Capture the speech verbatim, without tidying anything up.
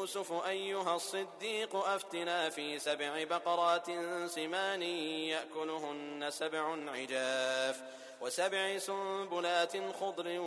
يوسف أيها الصديق أفتنا في سبع بقرات سمان يأكلهن سبع عجاف وسبع سنبلات خضر